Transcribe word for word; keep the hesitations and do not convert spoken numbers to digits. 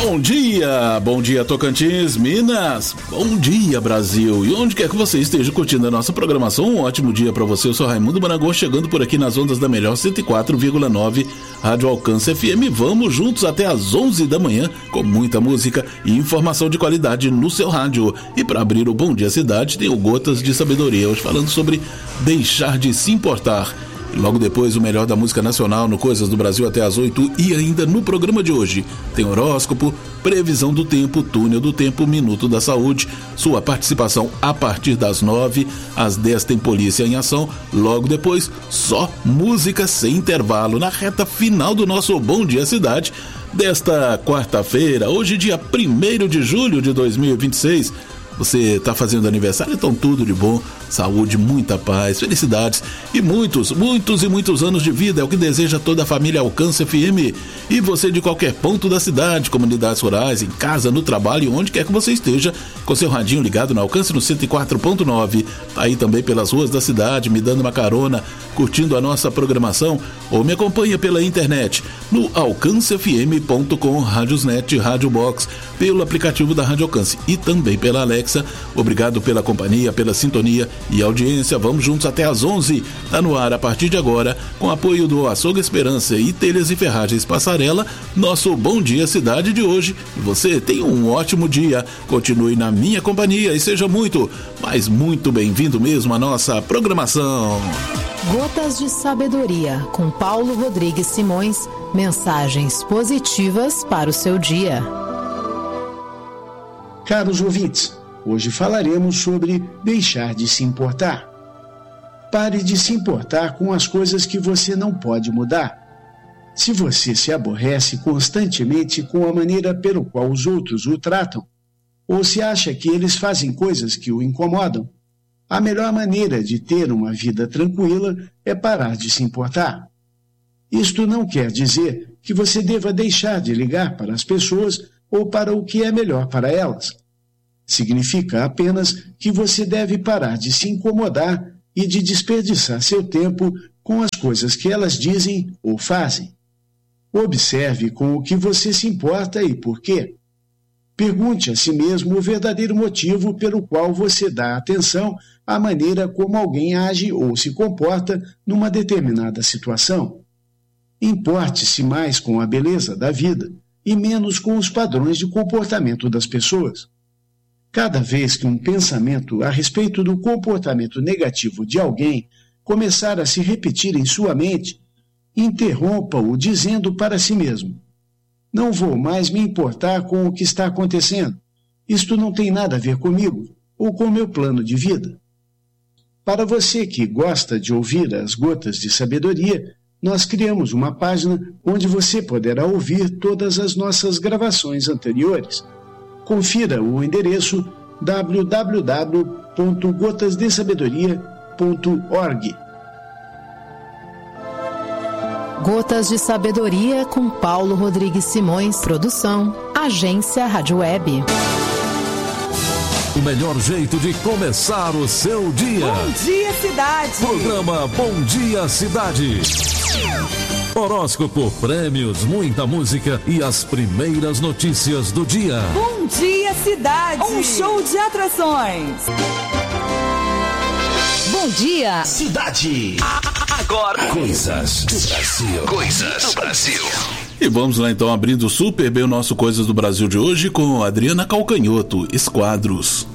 Bom dia, bom dia Tocantins, Minas, bom dia Brasil, e onde quer que você esteja curtindo a nossa programação, um ótimo dia para você. Eu sou Raimundo Maragô, chegando por aqui nas ondas da melhor cento e quatro vírgula nove Rádio Alcance F M. Vamos juntos até às onze da manhã com muita música e informação de qualidade no seu rádio. E para abrir o Bom Dia Cidade tem o Gotas de Sabedoria, hoje falando sobre deixar de se importar. E logo depois o melhor da música nacional no Coisas do Brasil até às oito, e ainda no programa de hoje tem horóscopo, previsão do tempo, túnel do tempo, minuto da saúde, sua participação a partir das nove, às dez tem Polícia em Ação, logo depois só música sem intervalo na reta final do nosso Bom Dia Cidade desta quarta-feira, hoje dia primeiro de julho de dois mil e vinte e seis. Você está fazendo aniversário, então tudo de bom, saúde, muita paz, felicidades e muitos, muitos e muitos anos de vida é o que deseja toda a família Alcance F M. E você de qualquer ponto da cidade, comunidades rurais, em casa, no trabalho, onde quer que você esteja, com seu radinho ligado no Alcance no cento e quatro ponto nove, aí também pelas ruas da cidade, me dando uma carona, curtindo a nossa programação, ou me acompanha pela internet no alcance f m ponto com, Radiosnet, Rádio Box, pelo aplicativo da Rádio Alcance e também pela Alexa. Obrigado pela companhia, pela sintonia e audiência. Vamos juntos até às onze. Tá no ar a partir de agora, com apoio do Açougue Esperança e Telhas e Ferragens Passarela, nosso Bom Dia Cidade de hoje. E você tenha um ótimo dia. Continue na minha companhia e seja muito, mas muito bem-vindo mesmo à nossa programação. Gotas de Sabedoria, com Paulo Rodrigues Simões. Mensagens positivas para o seu dia. Caros ouvintes, hoje falaremos sobre deixar de se importar. Pare de se importar com as coisas que você não pode mudar. Se você se aborrece constantemente com a maneira pelo qual os outros o tratam, ou se acha que eles fazem coisas que o incomodam, a melhor maneira de ter uma vida tranquila é parar de se importar. Isto não quer dizer que você deva deixar de ligar para as pessoas ou para o que é melhor para elas. Significa apenas que você deve parar de se incomodar e de desperdiçar seu tempo com as coisas que elas dizem ou fazem. Observe com o que você se importa e por quê. Pergunte a si mesmo o verdadeiro motivo pelo qual você dá atenção à maneira como alguém age ou se comporta numa determinada situação. Importe-se mais com a beleza da vida e menos com os padrões de comportamento das pessoas. Cada vez que um pensamento a respeito do comportamento negativo de alguém começar a se repetir em sua mente, interrompa-o dizendo para si mesmo: não vou mais me importar com o que está acontecendo. Isto não tem nada a ver comigo ou com meu plano de vida. Para você que gosta de ouvir as Gotas de Sabedoria, nós criamos uma página onde você poderá ouvir todas as nossas gravações anteriores. Confira o endereço w w w ponto gotas de sabedoria ponto org. Gotas de Sabedoria com Paulo Rodrigues Simões. Produção, Agência Rádio Web. O melhor jeito de começar o seu dia. Bom Dia Cidade. Programa Bom Dia Cidade. Horóscopo, prêmios, muita música e as primeiras notícias do dia. Bom Dia Cidade. Um show de atrações. Bom Dia Cidade. Agora, Coisas do Brasil. Coisas do Brasil. E vamos lá então, abrindo super bem o nosso Coisas do Brasil de hoje com Adriana Calcanhoto, Esquadros.